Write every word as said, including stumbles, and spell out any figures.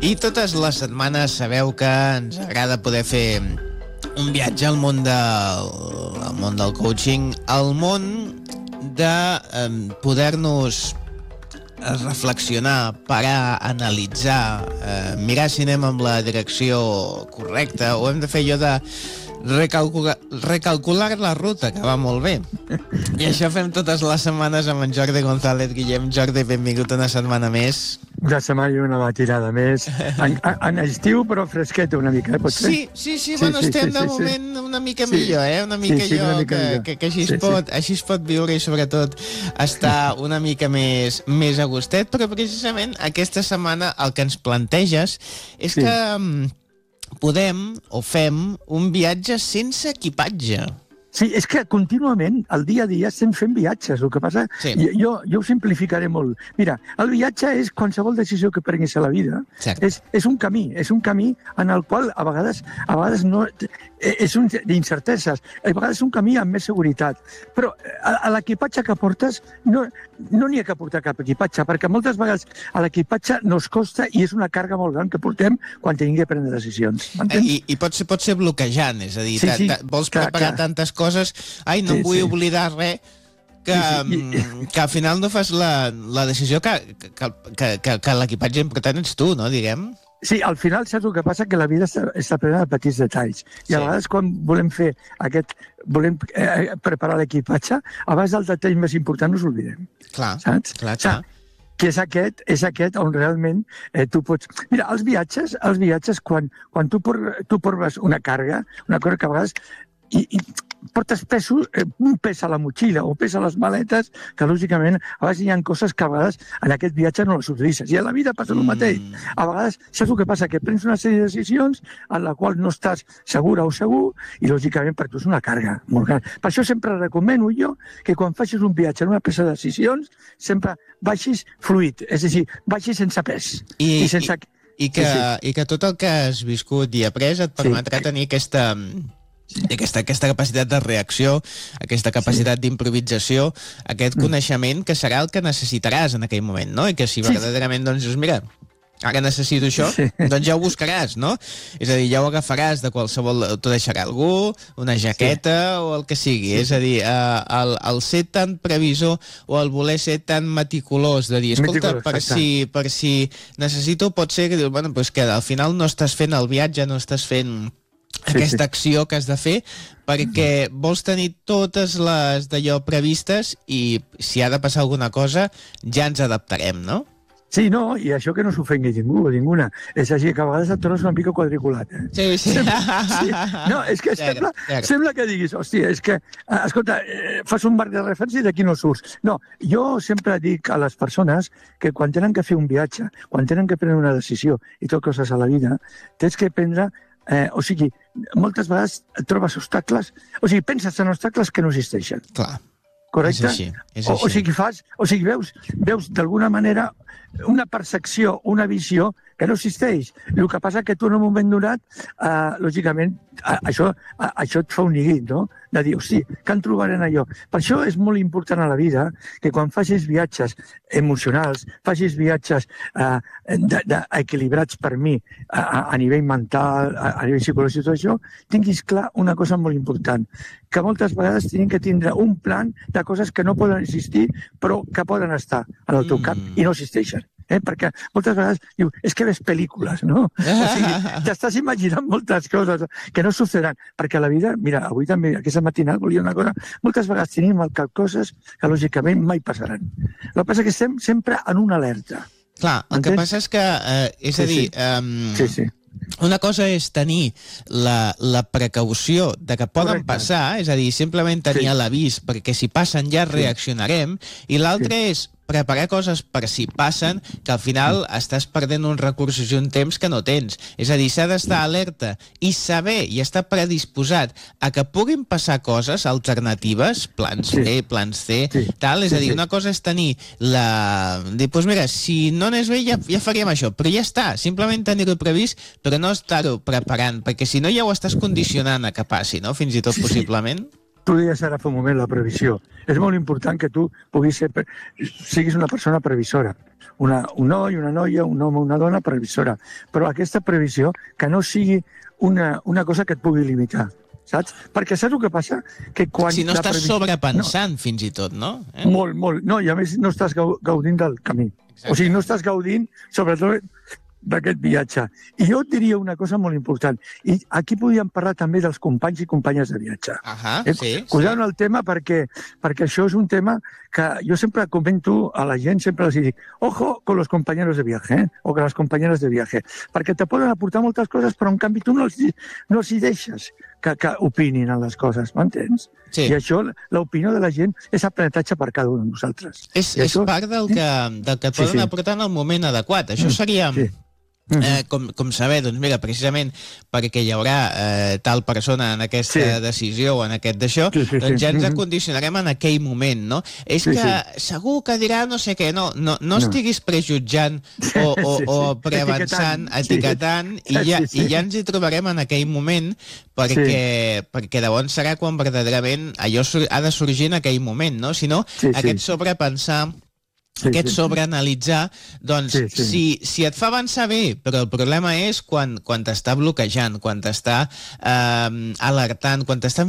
I totes les setmanes sabeu que ens agrada poder fer un viatge al món del, al món del coaching, al món de eh, poder-nos reflexionar, parar, analitzar, eh, mirar si anem amb la direcció correcta, o hem de fer allò de recalcular, recalcular la ruta, que va molt bé. I això fem totes les setmanes amb en Jordi González. Guillem, Jordi, benvingut una setmana més. Una setmana i una matinada més. En, en estiu, però fresqueta una mica, eh? Pot ser? Sí, sí, sí, bueno, sí, estem sí, sí, de moment sí. una mica sí. millor, eh? Una mica sí, sí, allò una mica que, millor. que, que així, es sí, pot, sí. així es pot viure i sobretot estar una mica més, més a gustet, però precisament aquesta setmana el que ens planteges és sí. que podem o fem un viatge sense equipatge. Sí, és que contínuament, al dia a dia, estem fent viatges. El que passa, sí. jo, jo ho simplificaré molt. Mira, el viatge és qualsevol decisió que prenguis a la vida. És, és un camí, és un camí en el qual a vegades, a vegades no, és un d'incerteses, a vegades és un camí amb més seguretat. Però a, a l'equipatge que portes no no n'hi ha que portar cap equipatge, perquè moltes vegades a l'equipatge nos costa i és una càrrega molt gran que portem quan tenim que prendre decisions. I, i pot ser, pot ser bloquejant, és a dir, sí, sí, vols clar, preparar clar. tantes coses, ai, no sí, em vull sí. oblidar res, que, sí, sí. que al final no fas la, la decisió que, que, que, que, que l'equipatge important ets tu, no, diguem? Sí, al final saps el que passa? Que la vida està, està plena de petits detalls. I sí. a vegades quan volem fer aquest, volem eh, preparar l'equipatge, a vegades el detall més important no us oblidem. Clar, saps? clar, clar. Que és aquest, és aquest on realment eh, tu pots... Mira, els viatges, els viatges quan, quan tu, por, tu portes una càrrega, una cosa que a vegades... I, i portes pesos, eh, un pes a la motxilla o pes a les maletes, que lògicament a vegades hi ha coses que a vegades en aquest viatge no les utilitzes. I a la vida passa el mateix. A vegades, saps el que passa? Que prens una sèrie de decisions en la qual no estàs segura o segur i lògicament per tu és una càrrega molt gran. Per això sempre recomano jo que quan facis un viatge en una presa de decisions sempre baixis fluid, és a dir, baixis sense pes. I, i, sense... i, i, que, sí, sí. i que tot el que has viscut i après et permetrà sí. tenir aquesta... Sí. Aquesta, aquesta capacitat de reacció, aquesta capacitat sí. d'improvisació, aquest coneixement que serà el que necessitaràs en aquell moment, no? I que si verdaderament doncs dius, mira, ara necessito això, sí. doncs ja ho buscaràs, no? És a dir, ja ho agafaràs de qualsevol... T'ho deixarà algú, una jaqueta sí. o el que sigui. Sí. És a dir, eh, el, el ser tan previsor o el voler ser tan meticulós, de dir, escolta, meticulós, per, si, per si necessito, pot ser que dius, bueno, pues que al final no estàs fent el viatge, no estàs fent... aquesta sí, sí. acció que has de fer perquè vols tenir totes les d'allò previstes i si ha de passar alguna cosa ja ens adaptarem, no? Sí, no, i això que no s'ofengui ningú, ninguna. És així que a vegades et tornes una mica quadriculat. Eh? Sí, sí. Sembla, sí. No, és que sembla, sembla que diguis, hòstia, és que, escolta, eh, fas un marc de referència i d'aquí no surts. No, jo sempre dic a les persones que quan tenen que fer un viatge, quan tenen que prendre una decisió i tot coses a la vida, tens que prendre Eh, o sigui, moltes vegades trobes obstacles, o sigui, penses en obstacles que no existeixen. Clar, correcte? És així, és així. O, o sigui, fas, o sigui, veus, veus d'alguna manera una percepció, una visió que no existeix. El que passa que tu en un moment donat, eh, lògicament, a, això, a, això et fa un neguit, no? De dir, hosti, que en trobarem allò. Per això és molt important a la vida que quan facis viatges emocionals, facis viatges eh, de, de, equilibrats per mi a, a nivell mental, a, a nivell psicològic, tot això, tinguis clar una cosa molt important, que moltes vegades tenim que tindre un plan de coses que no poden existir, però que poden estar en el teu cap i no existeixen. Eh? Perquè moltes vegades diu, és que ves pel·lícules, no? O sigui, t'estàs imaginant moltes coses que no succeran, perquè la vida, mira, avui també, aquesta matinada volia una cosa, moltes vegades tenim al cap coses que lògicament mai passaran. El que passa és que estem sempre en una alerta. Clar, el Entens? que passa és que, eh, és a dir... Sí, sí. Um... sí, sí. Una cosa és tenir la, la precaució de que poden Correcte. passar, és a dir, simplement tenir sí. l'avís perquè si passen ja reaccionarem, i l'altre sí. és preparar coses per si passen, que al final estàs perdent uns recursos i un temps que no tens. És a dir, s'ha d'estar alerta i saber i estar predisposat a que puguin passar coses alternatives, plans sí. B, plans C, sí. tal. És a dir, una cosa és tenir la... dir, doncs mira, si no anés bé ja, ja faríem això, però ja està, simplement tenir-ho previst, però no estar-ho preparant, perquè si no ja ho estàs condicionant a que passi, no? Fins i tot possiblement. tu deies ara fa un moment la previsió. És molt important que tu puguis ser, siguis una persona previsora. Una, un noi, una noia, un home, una dona previsora. Però aquesta previsió que no sigui una, una cosa que et pugui limitar. Saps? Perquè saps el que passa? Que quan si no la estàs previsió... sobrepensant, no. fins i tot, no? Eh? Molt, molt. No, i a més no estàs gaudint del camí. Exacte. O sigui, no estàs gaudint, sobretot, d'aquest viatge. I jo et diria una cosa molt important. I aquí podríem parlar també dels companys i companyes de viatge. Ahà, eh? sí. Cuidant sí. el tema perquè, perquè això és un tema que jo sempre comento a la gent, sempre els dic, ojo con los compañeros de viaje, eh? o con les companyeres de viaje, perquè te poden aportar moltes coses, però en canvi tu no els, no els hi deixes que, que opinin en les coses, m'entens? Sí. I això, l'opinió de la gent és aprenentatge per cada un de nosaltres. És, I és això... part del que, del que et poden sí, sí. aportar en el moment adequat. Això seria... Sí. Eh, com, com saber, doncs mira, precisament perquè hi haurà eh, tal persona en aquesta sí. decisió o en aquest d'això, sí, sí, doncs ja ens acondicionarem en aquell moment, no? És sí, que sí. segur que dirà no sé què, no, no, no, no. estiguis prejutjant o, o, sí, sí. o preavançant, etiquetant, sí. i, ja, sí, sí. i ja ens hi trobarem en aquell moment perquè, sí. perquè llavors serà quan verdaderament allò ha de sorgir en aquell moment, no? Si no, sí, sí. aquest sobrepensar Sí, aquest sí, sobreanalitzar, doncs, sí, sí. Si, si et fa avançar bé, però el problema és quan, quan t'està bloquejant, quan t'està eh, alertant, quan t'està